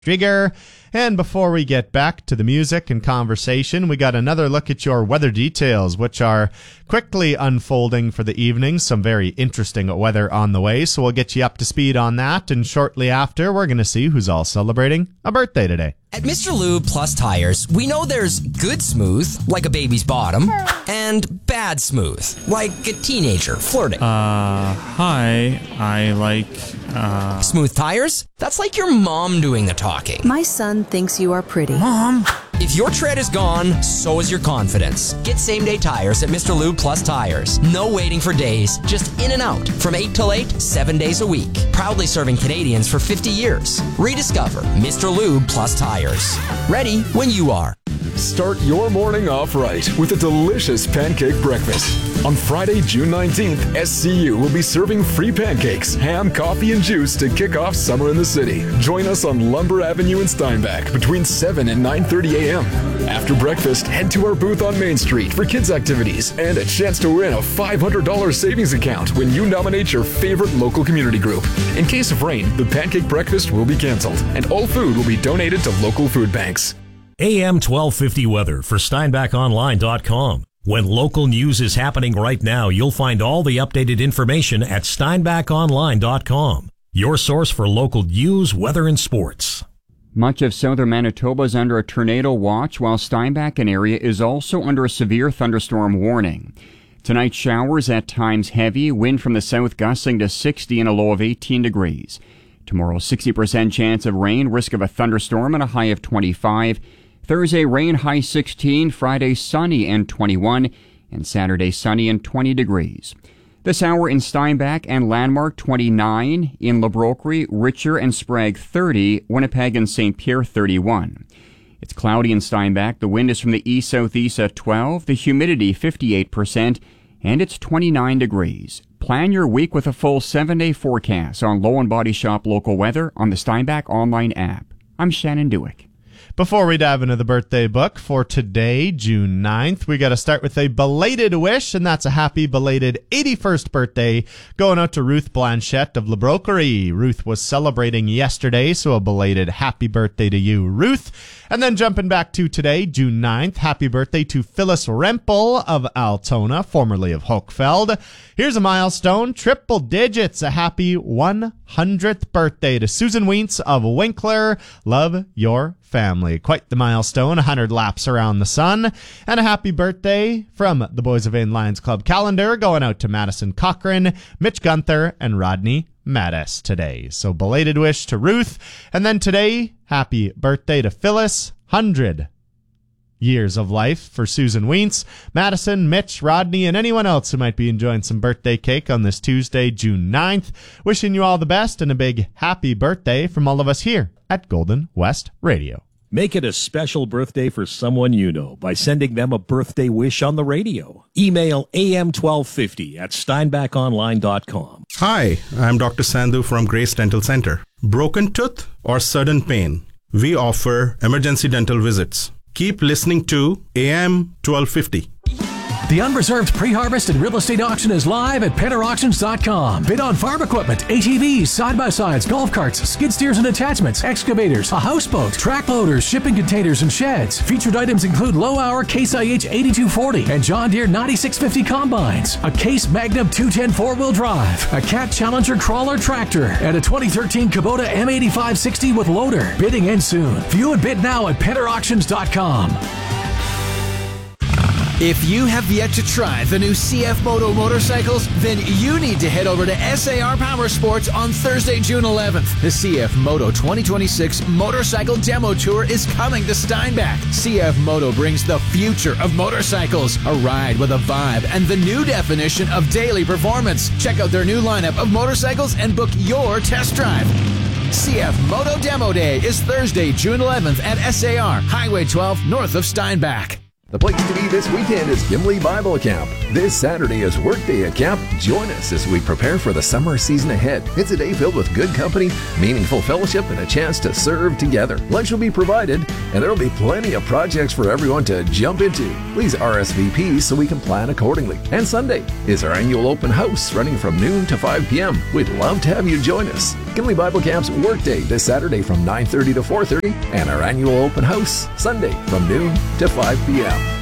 Trigger. And before we get back to the music and conversation, we got another look at your weather details, which are quickly unfolding for the evening. Some very interesting weather on the way, so we'll get you up to speed on that. And shortly after, we're going to see who's all celebrating a birthday today. At Mr. Lube Plus Tires, we know there's good smooth, like a baby's bottom, and bad smooth, like a teenager flirting. Hi, I like, Smooth tires? That's like your mom doing the talking. My son thinks you are pretty. Mom. If your tread is gone, so is your confidence. Get same-day tires at Mr. Lube Plus Tires. No waiting for days, just in and out. From 8 till 8, 7 days a week. Proudly serving Canadians for 50 years. Rediscover Mr. Lube Plus Tires. Ready when you are. Start your morning off right with a delicious pancake breakfast. On Friday, June 19th, SCU will be serving free pancakes, ham, coffee, and juice to kick off summer in the city. Join us on Lumber Avenue in Steinbach between 7 and 9:30 a.m. After breakfast, head to our booth on Main Street for kids' activities and a chance to win a $500 savings account when you nominate your favorite local community group. In case of rain, the pancake breakfast will be canceled, and all food will be donated to local food banks. AM 1250 weather for SteinbachOnline.com. When local news is happening right now, you'll find all the updated information at SteinbachOnline.com. Your source for local news, weather, and sports. Much of southern Manitoba is under a tornado watch, while Steinbach area is also under a severe thunderstorm warning. Tonight, showers at times heavy, wind from the south gusting to 60 and a low of 18 degrees. Tomorrow, 60% chance of rain, risk of a thunderstorm and a high of 25. Thursday, rain, high 16. Friday, sunny and 21. And Saturday, sunny and 20 degrees. This hour in Steinbach and Landmark, 29. In Labroquerie, Richer and Sprague, 30. Winnipeg and St. Pierre, 31. It's cloudy in Steinbach. The wind is from the east-southeast at 12. The humidity, 58%. And it's 29 degrees. Plan your week with a full 7-day forecast on Low and Body Shop local weather on the Steinbach online app. I'm Shannon Dewick. Before we dive into the birthday book for today, June 9th, we got to start with a belated wish, and that's a happy belated 81st birthday going out to Ruth Blanchette of Labroquerie. Ruth was celebrating yesterday, so a belated happy birthday to you, Ruth. And then jumping back to today, June 9th, happy birthday to Phyllis Rempel of Altona, formerly of Hochfeld. Here's a milestone, triple digits, a happy 100th birthday to Susan Wientz of Winkler. Love your family. Quite the milestone, 100 laps around the sun. And a happy birthday from the Boys of Vain Lions Club calendar going out to Madison Cochran, Mitch Gunther, and Rodney Mattis today. So belated wish to Ruth. And then today, happy birthday to Phyllis, 100 years of life for Susan Wientz, Madison, Mitch, Rodney, and anyone else who might be enjoying some birthday cake on this Tuesday, June 9th. Wishing you all the best and a big happy birthday from all of us here at Golden West Radio. Make it a special birthday for someone you know by sending them a birthday wish on the radio. Email am1250@steinbachonline.com. Hi, I'm Dr. Sandhu from Grace Dental Center. Broken tooth or sudden pain? We offer emergency dental visits. Keep listening to AM 1250. The Unreserved Pre-Harvest and Real Estate Auction is live at PennerAuctions.com. Bid on farm equipment, ATVs, side-by-sides, golf carts, skid steers and attachments, excavators, a houseboat, track loaders, shipping containers, and sheds. Featured items include low-hour Case IH 8240 and John Deere 9650 combines, a Case Magnum 210 4-wheel drive, a Cat Challenger crawler tractor, and a 2013 Kubota M8560 with loader. Bidding ends soon. View and bid now at PennerAuctions.com. If you have yet to try the new CF Moto motorcycles, then you need to head over to SAR Power Sports on Thursday, June 11th. The CF Moto 2026 Motorcycle Demo Tour is coming to Steinbach. CF Moto brings the future of motorcycles, a ride with a vibe, and the new definition of daily performance. Check out their new lineup of motorcycles and book your test drive. CF Moto Demo Day is Thursday, June 11th at SAR, Highway 12, north of Steinbach. The place to be this weekend is Gimli Bible Camp. This Saturday is Workday at Camp. Join us as we prepare for the summer season ahead. It's a day filled with good company, meaningful fellowship, and a chance to serve together. Lunch will be provided, and there will be plenty of projects for everyone to jump into. Please RSVP so we can plan accordingly. And Sunday is our annual open house running from noon to 5 p.m. We'd love to have you join us. Gimli Bible Camp's Workday this Saturday from 9:30 to 4:30, and our annual open house Sunday from noon to 5 p.m.